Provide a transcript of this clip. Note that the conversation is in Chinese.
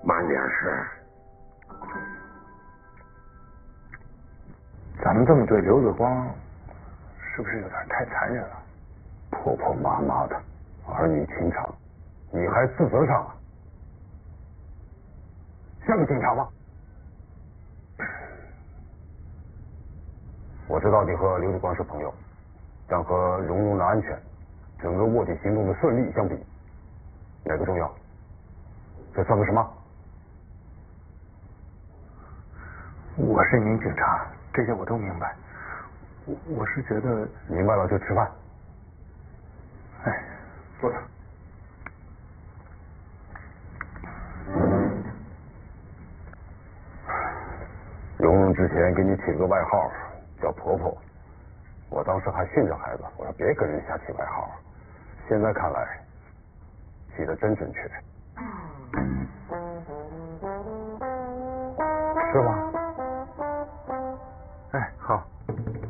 慢点吃。 咱们这么对刘子光，是不是有点太残忍了？ 婆婆妈妈的，儿女情长，你还自责上了？像个警察吗？我知道你和刘子光是朋友，但和蓉蓉的安全、整个卧底行动的顺利相比，哪个重要？这算个什么？ 我是一名警察，这些我都明白。我是觉得明白了就吃饭。 哎，坐着。 蓉蓉之前给你起了个外号叫婆婆，我当时还训着孩子，我说别跟人瞎起外号。现在看来，起的真准确。吃吧。 哎，好。